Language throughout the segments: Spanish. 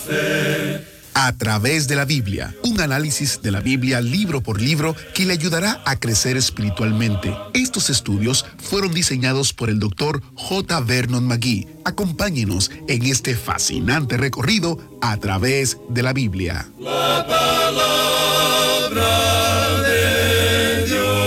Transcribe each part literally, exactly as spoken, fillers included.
A través de la Biblia, un análisis de la Biblia libro por libro que le ayudará a crecer espiritualmente. Estos estudios fueron diseñados por el doctor J. Vernon McGee. Acompáñenos en este fascinante recorrido a través de la Biblia. La palabra de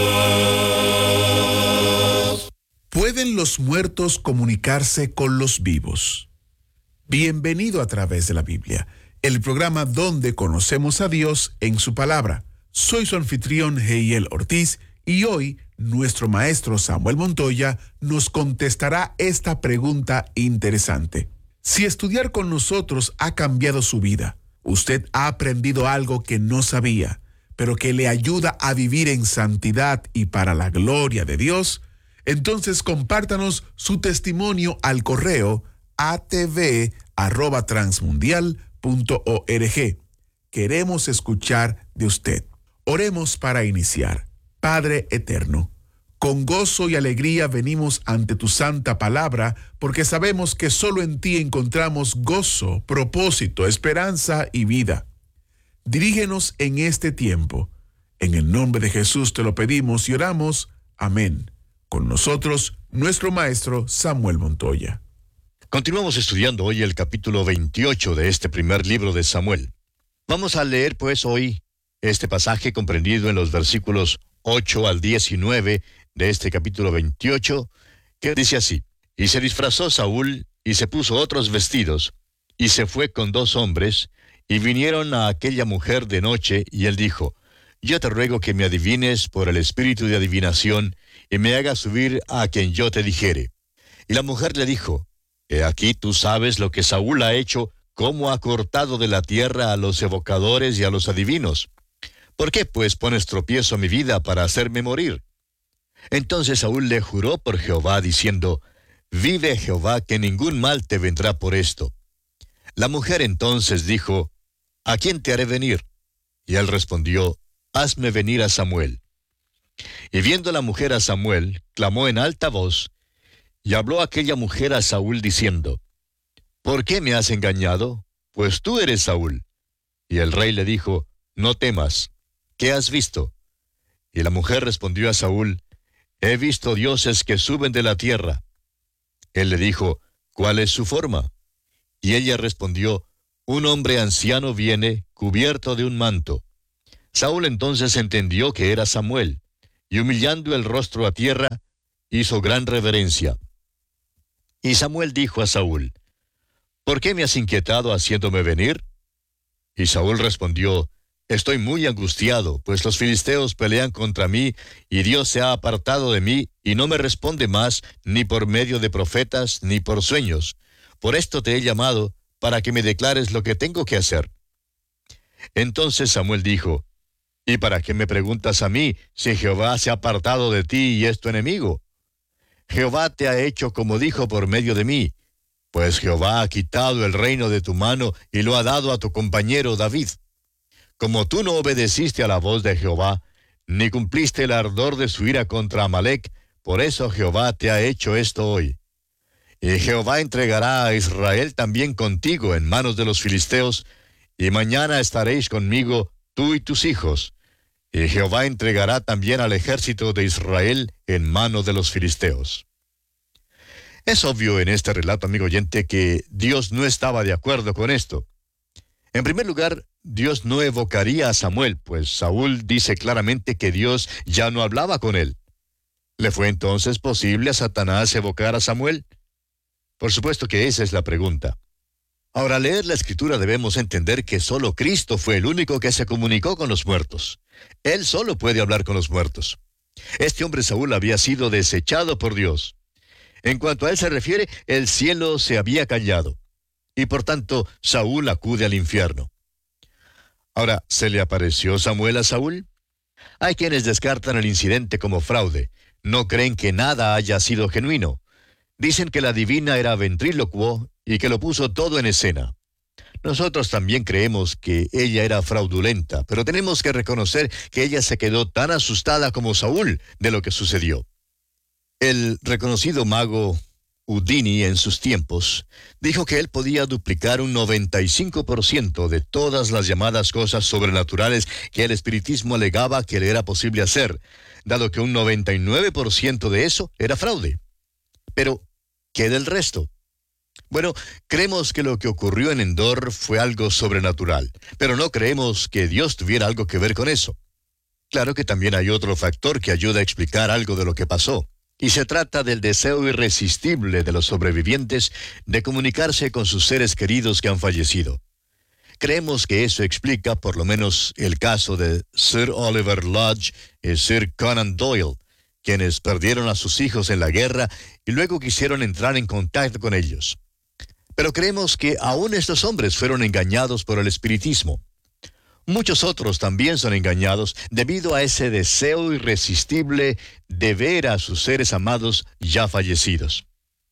Dios. ¿Pueden los muertos comunicarse con los vivos? Bienvenido a través de la Biblia, el programa donde conocemos a Dios en su palabra. Soy su anfitrión, Heiel Ortiz, y hoy nuestro maestro Samuel Montoya nos contestará esta pregunta interesante. Si estudiar con nosotros ha cambiado su vida, usted ha aprendido algo que no sabía, pero que le ayuda a vivir en santidad y para la gloria de Dios, entonces compártanos su testimonio al correo a t v arroba transmundial punto org. Queremos escuchar de usted. Oremos para iniciar. Padre eterno, con gozo y alegría venimos ante tu santa palabra, porque sabemos que solo en ti encontramos gozo, propósito, esperanza y vida. Dirígenos en este tiempo. En el nombre de Jesús te lo pedimos y oramos. Amén. Con nosotros, nuestro maestro Samuel Montoya. Continuamos estudiando hoy el capítulo veintiocho de este primer libro de Samuel. Vamos a leer pues hoy este pasaje comprendido en los versículos ocho al diecinueve de este capítulo veintiocho, que dice así: Y se disfrazó Saúl, y se puso otros vestidos, y se fue con dos hombres, y vinieron a aquella mujer de noche, y él dijo: Yo te ruego que me adivines por el espíritu de adivinación, y me hagas subir a quien yo te dijere. Y la mujer le dijo: He aquí tú sabes lo que Saúl ha hecho, cómo ha cortado de la tierra a los evocadores y a los adivinos. ¿Por qué pues pones tropiezo a mi vida para hacerme morir? Entonces Saúl le juró por Jehová, diciendo: Vive Jehová, que ningún mal te vendrá por esto. La mujer entonces dijo: ¿A quién te haré venir? Y él respondió: Hazme venir a Samuel. Y viendo la mujer a Samuel, clamó en alta voz, y habló aquella mujer a Saúl diciendo: ¿Por qué me has engañado? Pues tú eres Saúl. Y el rey le dijo: No temas. ¿Qué has visto? Y la mujer respondió a Saúl: He visto dioses que suben de la tierra. Él le dijo: ¿Cuál es su forma? Y ella respondió: Un hombre anciano viene, cubierto de un manto. Saúl entonces entendió que era Samuel, y humillando el rostro a tierra, hizo gran reverencia. Y Samuel dijo a Saúl: ¿Por qué me has inquietado haciéndome venir? Y Saúl respondió: Estoy muy angustiado, pues los filisteos pelean contra mí, y Dios se ha apartado de mí, y no me responde más, ni por medio de profetas, ni por sueños. Por esto te he llamado, para que me declares lo que tengo que hacer. Entonces Samuel dijo: ¿Y para qué me preguntas a mí, si Jehová se ha apartado de ti y es tu enemigo? Jehová te ha hecho como dijo por medio de mí, pues Jehová ha quitado el reino de tu mano y lo ha dado a tu compañero David. Como tú no obedeciste a la voz de Jehová, ni cumpliste el ardor de su ira contra Amalec, por eso Jehová te ha hecho esto hoy. Y Jehová entregará a Israel también contigo en manos de los filisteos, y mañana estaréis conmigo, tú y tus hijos. Y Jehová entregará también al ejército de Israel en manos de los filisteos. Es obvio en este relato, amigo oyente, que Dios no estaba de acuerdo con esto. En primer lugar, Dios no evocaría a Samuel, pues Saúl dice claramente que Dios ya no hablaba con él. ¿Le fue entonces posible a Satanás evocar a Samuel? Por supuesto que esa es la pregunta. Ahora, al leer la Escritura debemos entender que solo Cristo fue el único que se comunicó con los muertos. Él solo puede hablar con los muertos. Este hombre Saúl había sido desechado por Dios. En cuanto a él se refiere, el cielo se había callado, y por tanto Saúl acude al infierno. Ahora, ¿se le apareció Samuel a Saúl? Hay quienes descartan el incidente como fraude. No creen que nada haya sido genuino. Dicen que la divina era ventrílocuo y que lo puso todo en escena. Nosotros también creemos que ella era fraudulenta, pero tenemos que reconocer que ella se quedó tan asustada como Saúl de lo que sucedió. El reconocido mago Houdini en sus tiempos, dijo que él podía duplicar un noventa y cinco por ciento de todas las llamadas cosas sobrenaturales que el espiritismo alegaba que le era posible hacer, dado que un noventa y nueve por ciento de eso era fraude. Pero, ¿qué del resto? Bueno, creemos que lo que ocurrió en Endor fue algo sobrenatural, pero no creemos que Dios tuviera algo que ver con eso. Claro que también hay otro factor que ayuda a explicar algo de lo que pasó, y se trata del deseo irresistible de los sobrevivientes de comunicarse con sus seres queridos que han fallecido. Creemos que eso explica por lo menos el caso de Sir Oliver Lodge y Sir Conan Doyle, quienes perdieron a sus hijos en la guerra y luego quisieron entrar en contacto con ellos. Pero creemos que aún estos hombres fueron engañados por el espiritismo. Muchos otros también son engañados debido a ese deseo irresistible de ver a sus seres amados ya fallecidos.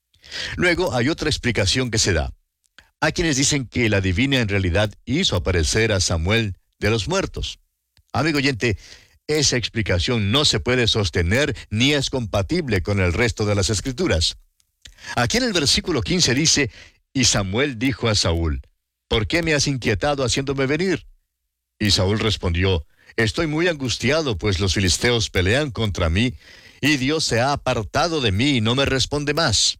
Luego hay otra explicación que se da. Hay quienes dicen que la divina en realidad hizo aparecer a Samuel de los muertos. Amigo oyente, esa explicación no se puede sostener ni es compatible con el resto de las Escrituras. Aquí en el versículo quince dice, y Samuel dijo a Saúl, ¿por qué me has inquietado haciéndome venir? Y Saúl respondió, estoy muy angustiado, pues los filisteos pelean contra mí, y Dios se ha apartado de mí y no me responde más.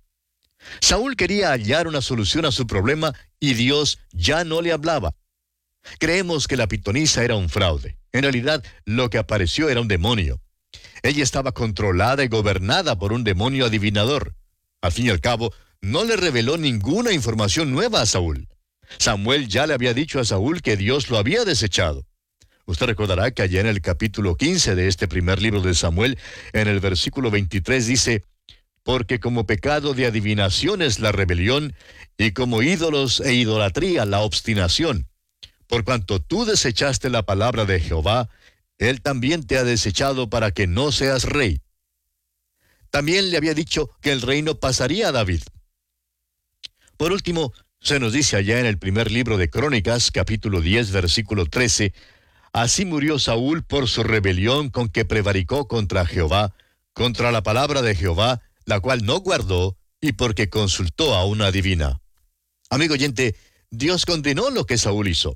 Saúl quería hallar una solución a su problema, y Dios ya no le hablaba. Creemos que la pitonisa era un fraude. En realidad, lo que apareció era un demonio. Ella estaba controlada y gobernada por un demonio adivinador. Al fin y al cabo, no le reveló ninguna información nueva a Saúl. Samuel ya le había dicho a Saúl que Dios lo había desechado. Usted recordará que allá en el capítulo quince de este primer libro de Samuel, en el versículo veintitrés dice, porque como pecado de adivinación es la rebelión, y como ídolos e idolatría la obstinación. Por cuanto tú desechaste la palabra de Jehová, Él también te ha desechado para que no seas rey. También le había dicho que el reino pasaría a David. Por último, se nos dice allá en el primer libro de Crónicas, capítulo diez, versículo trece, así murió Saúl por su rebelión con que prevaricó contra Jehová, contra la palabra de Jehová, la cual no guardó, y porque consultó a una adivina. Amigo oyente, Dios condenó lo que Saúl hizo.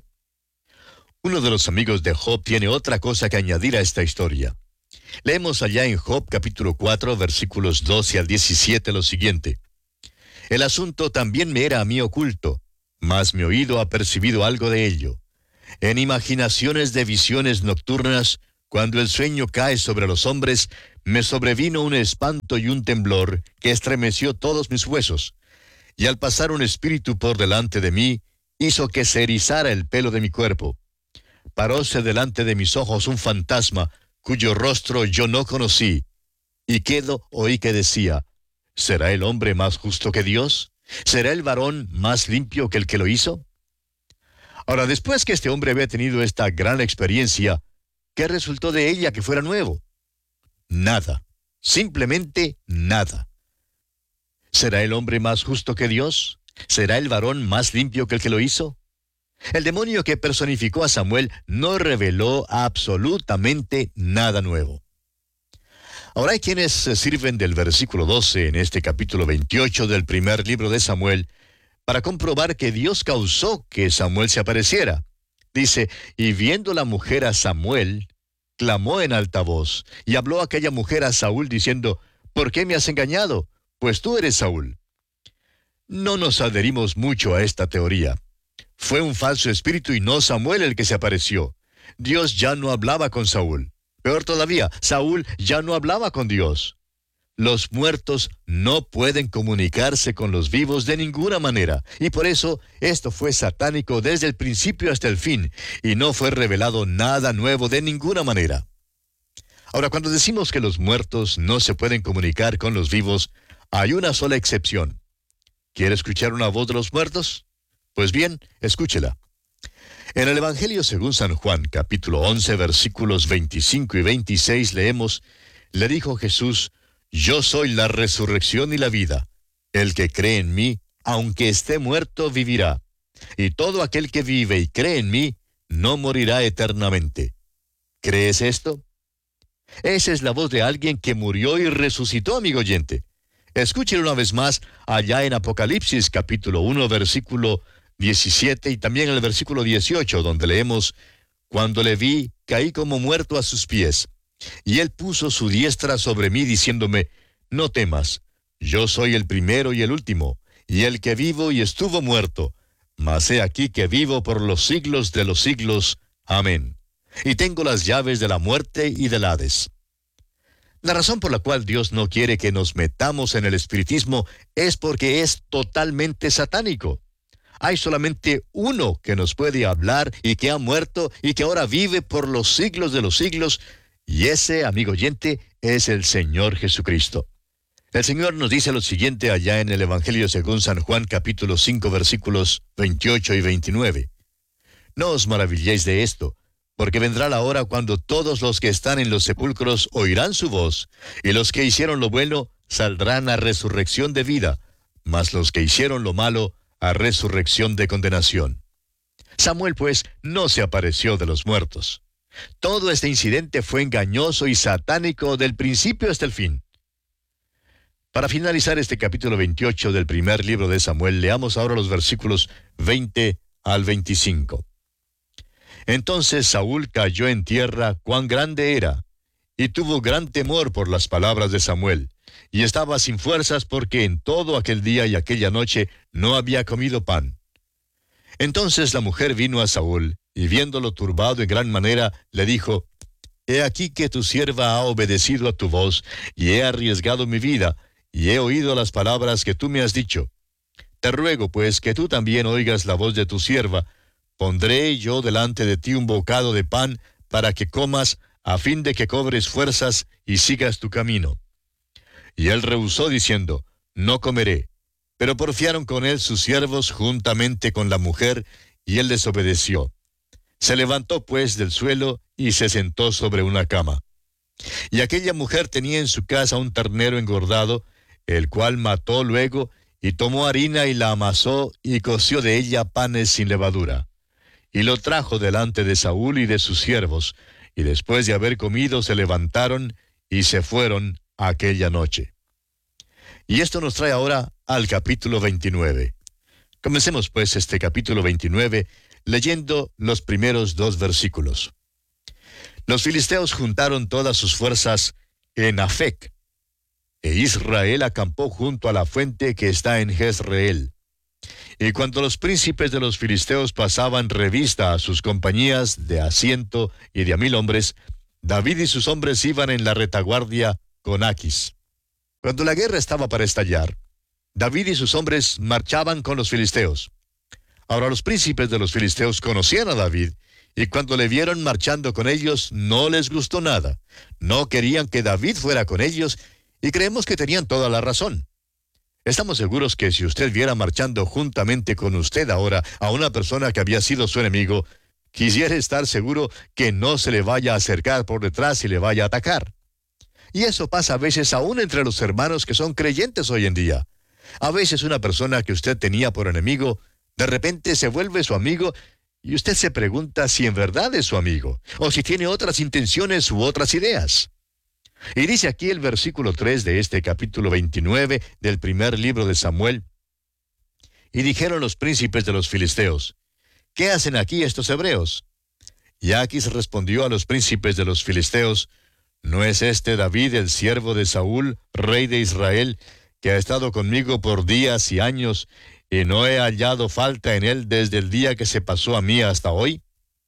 Uno de los amigos de Job tiene otra cosa que añadir a esta historia. Leemos allá en Job capítulo cuatro, versículos doce al diecisiete lo siguiente. El asunto también me era a mí oculto, mas mi oído ha percibido algo de ello. En imaginaciones de visiones nocturnas, cuando el sueño cae sobre los hombres, me sobrevino un espanto y un temblor que estremeció todos mis huesos. Y al pasar un espíritu por delante de mí, hizo que se erizara el pelo de mi cuerpo. Paróse delante de mis ojos un fantasma, cuyo rostro yo no conocí. Y quedo oí que decía, ¿será el hombre más justo que Dios? ¿Será el varón más limpio que el que lo hizo? Ahora, después que este hombre había tenido esta gran experiencia, ¿qué resultó de ella que fuera nuevo? Nada. Simplemente nada. ¿Será el hombre más justo que Dios? ¿Será el varón más limpio que el que lo hizo? El demonio que personificó a Samuel no reveló absolutamente nada nuevo. Ahora hay quienes se sirven del versículo doce en este capítulo veintiocho del primer libro de Samuel para comprobar que Dios causó que Samuel se apareciera. Dice, y viendo la mujer a Samuel, clamó en alta voz, y habló aquella mujer a Saúl diciendo, ¿por qué me has engañado? Pues tú eres Saúl. No nos adherimos mucho a esta teoría. Fue un falso espíritu y no Samuel el que se apareció. Dios ya no hablaba con Saúl. Peor todavía, Saúl ya no hablaba con Dios. Los muertos no pueden comunicarse con los vivos de ninguna manera, y por eso esto fue satánico desde el principio hasta el fin, y no fue revelado nada nuevo de ninguna manera. Ahora, cuando decimos que los muertos no se pueden comunicar con los vivos, hay una sola excepción. ¿Quiere escuchar una voz de los muertos? Pues bien, escúchela. En el Evangelio según San Juan, capítulo once, versículos veinticinco y veintiséis, leemos, le dijo Jesús, yo soy la resurrección y la vida. El que cree en mí, aunque esté muerto, vivirá. Y todo aquel que vive y cree en mí, no morirá eternamente. ¿Crees esto? Esa es la voz de alguien que murió y resucitó, amigo oyente. Escúchelo una vez más allá en Apocalipsis capítulo uno, versículo diecisiete y también el versículo dieciocho, donde leemos: Cuando le vi, caí como muerto a sus pies, y él puso su diestra sobre mí, diciéndome: No temas, yo soy el primero y el último, y el que vivo y estuvo muerto, mas he aquí que vivo por los siglos de los siglos. Amén. Y tengo las llaves de la muerte y del Hades. La razón por la cual Dios no quiere que nos metamos en el espiritismo es porque es totalmente satánico. Hay solamente uno que nos puede hablar y que ha muerto y que ahora vive por los siglos de los siglos, y ese, amigo oyente, es el Señor Jesucristo. El Señor nos dice lo siguiente allá en el Evangelio según San Juan capítulo cinco versículos veintiocho y veintinueve. No os maravilléis de esto, porque vendrá la hora cuando todos los que están en los sepulcros oirán su voz, y los que hicieron lo bueno saldrán a resurrección de vida, mas los que hicieron lo malo a resurrección de condenación. Samuel, pues, no se apareció de los muertos. Todo este incidente fue engañoso y satánico del principio hasta el fin. Para finalizar este capítulo veintiocho del primer libro de Samuel, leamos ahora los versículos veinte al veinticinco. Entonces Saúl cayó en tierra, cuán grande era, y tuvo gran temor por las palabras de Samuel, y estaba sin fuerzas porque en todo aquel día y aquella noche no había comido pan. Entonces la mujer vino a Saúl, y viéndolo turbado en gran manera, le dijo: He aquí que tu sierva ha obedecido a tu voz, y he arriesgado mi vida, y he oído las palabras que tú me has dicho. Te ruego, pues, que tú también oigas la voz de tu sierva. Pondré yo delante de ti un bocado de pan para que comas, a fin de que cobres fuerzas y sigas tu camino. Y él rehusó diciendo: No comeré. Pero porfiaron con él sus siervos juntamente con la mujer, y él desobedeció. Se levantó pues del suelo y se sentó sobre una cama. Y aquella mujer tenía en su casa un ternero engordado, el cual mató luego, y tomó harina y la amasó, y coció de ella panes sin levadura. Y lo trajo delante de Saúl y de sus siervos, y después de haber comido se levantaron y se fueron aquella noche. Y esto nos trae ahora al capítulo veintinueve. Comencemos pues este capítulo veintinueve leyendo los primeros dos versículos. Los filisteos juntaron todas sus fuerzas en Afec, e Israel acampó junto a la fuente que está en Jezreel. Y cuando los príncipes de los filisteos pasaban revista a sus compañías de a ciento y de a mil hombres, David y sus hombres iban en la retaguardia con Aquis. Cuando la guerra estaba para estallar, David y sus hombres marchaban con los filisteos. Ahora los príncipes de los filisteos conocían a David, y cuando le vieron marchando con ellos, no les gustó nada. No querían que David fuera con ellos, y creemos que tenían toda la razón. Estamos seguros que si usted viera marchando juntamente con usted ahora a una persona que había sido su enemigo, quisiera estar seguro que no se le vaya a acercar por detrás y le vaya a atacar. Y eso pasa a veces aún entre los hermanos que son creyentes hoy en día. A veces una persona que usted tenía por enemigo, de repente se vuelve su amigo, y usted se pregunta si en verdad es su amigo, o si tiene otras intenciones u otras ideas. Y dice aquí el versículo tres de este capítulo veintinueve del primer libro de Samuel: Y dijeron los príncipes de los filisteos: ¿Qué hacen aquí estos hebreos? Y Aquis respondió a los príncipes de los filisteos: ¿No es este David el siervo de Saúl, rey de Israel, que ha estado conmigo por días y años, y no he hallado falta en él desde el día que se pasó a mí hasta hoy?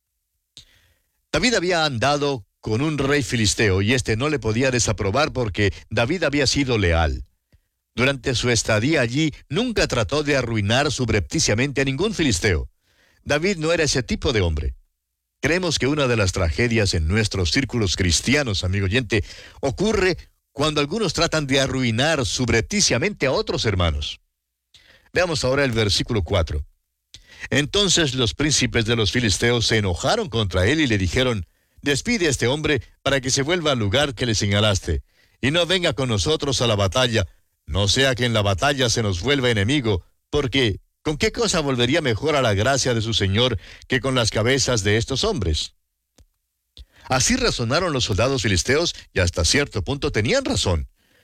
David había andado con un rey filisteo, y éste no le podía desaprobar porque David había sido leal. Durante su estadía allí, nunca trató de arruinar subrepticiamente a ningún filisteo. David no era ese tipo de hombre. Creemos que una de las tragedias en nuestros círculos cristianos, amigo oyente, ocurre cuando algunos tratan de arruinar subrepticiamente a otros hermanos. Veamos ahora el versículo cuatro. Entonces los príncipes de los filisteos se enojaron contra él y le dijeron: Despide a este hombre para que se vuelva al lugar que le señalaste, y no venga con nosotros a la batalla, no sea que en la batalla se nos vuelva enemigo, porque ¿con qué cosa volvería mejor a la gracia de su Señor que con las cabezas de estos hombres? Así razonaron los soldados filisteos, y hasta cierto punto tenían razón.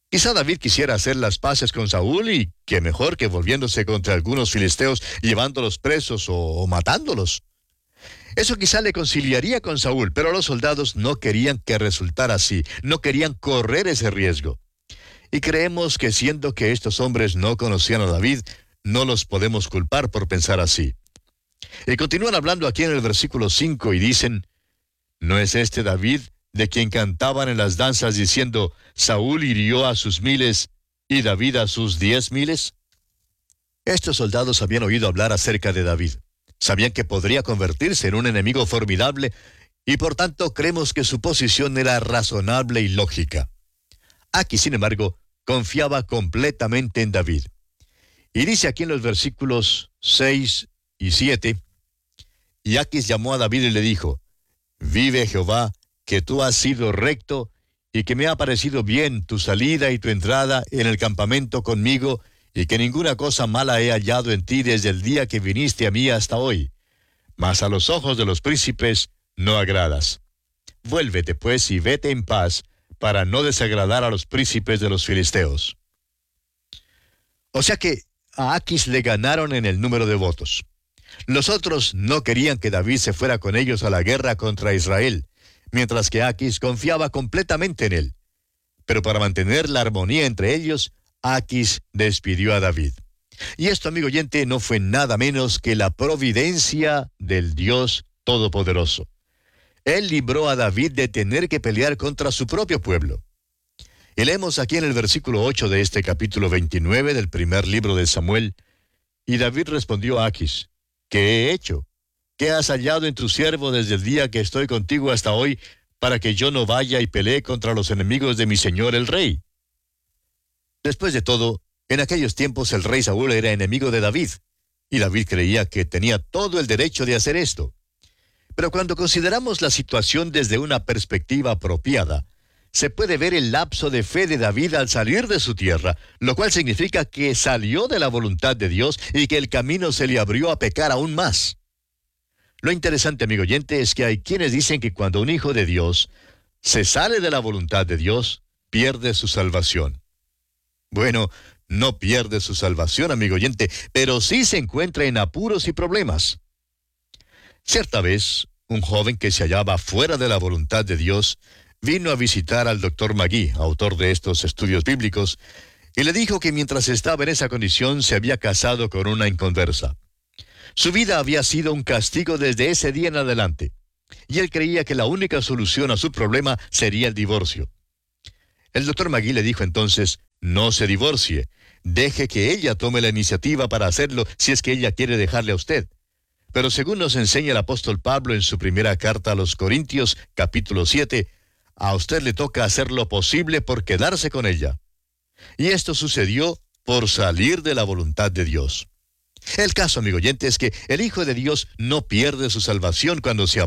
Quizá David quisiera hacer las paces con Saúl y qué mejor que volviéndose contra algunos filisteos, llevándolos presos o, o matándolos. Eso quizá le conciliaría con Saúl, pero los soldados no querían que resultara así, no querían correr ese riesgo. Y creemos que siendo que estos hombres no conocían a David, no los podemos culpar por pensar así. Y continúan hablando aquí en el versículo cinco y dicen, ¿no es este David de quien cantaban en las danzas diciendo, Saúl hirió a sus miles y David a sus diez miles? Estos soldados habían oído hablar acerca de David. Sabían que podría convertirse en un enemigo formidable y por tanto creemos que su posición era razonable y lógica. Aquis, sin embargo, confiaba completamente en David. Y dice aquí en los versículos seis y siete, y Aquis llamó a David y le dijo, vive Jehová, que tú has sido recto, y que me ha parecido bien tu salida y tu entrada en el campamento conmigo, y que ninguna cosa mala he hallado en ti desde el día que viniste a mí hasta hoy. Mas a los ojos de los príncipes no agradas. Vuélvete pues y vete en paz, para no desagradar a los príncipes de los filisteos. O sea que a Aquis le ganaron en el número de votos. Los otros no querían que David se fuera con ellos a la guerra contra Israel, mientras que Aquis confiaba completamente en él. Pero para mantener la armonía entre ellos, Aquis despidió a David. Y esto, amigo oyente, no fue nada menos que la providencia del Dios Todopoderoso. Él libró a David de tener que pelear contra su propio pueblo. Y leemos aquí en el versículo ocho de este capítulo veintinueve del primer libro de Samuel, y David respondió a Aquis, ¿qué he hecho? ¿Qué has hallado en tu siervo desde el día que estoy contigo hasta hoy, para que yo no vaya y pelee contra los enemigos de mi señor el rey? Después de todo, en aquellos tiempos el rey Saúl era enemigo de David, y David creía que tenía todo el derecho de hacer esto. Pero cuando consideramos la situación desde una perspectiva apropiada, se puede ver el lapso de fe de David al salir de su tierra, lo cual significa que salió de la voluntad de Dios y que el camino se le abrió a pecar aún más. Lo interesante, amigo oyente, es que hay quienes dicen que cuando un hijo de Dios se sale de la voluntad de Dios, pierde su salvación. Bueno, no pierde su salvación, amigo oyente, pero sí se encuentra en apuros y problemas. Cierta vez, un joven que se hallaba fuera de la voluntad de Dios vino a visitar al doctor Magui, autor de estos estudios bíblicos, y le dijo que mientras estaba en esa condición se había casado con una inconversa. Su vida había sido un castigo desde ese día en adelante, y él creía que la única solución a su problema sería el divorcio. El doctor Magui le dijo entonces, no se divorcie, deje que ella tome la iniciativa para hacerlo si es que ella quiere dejarle a usted. Pero según nos enseña el apóstol Pablo en su primera carta a los Corintios, capítulo siete, a usted le toca hacer lo posible por quedarse con ella. Y esto sucedió por salir de la voluntad de Dios. El caso, amigo oyente, es que el Hijo de Dios no pierde su salvación cuando se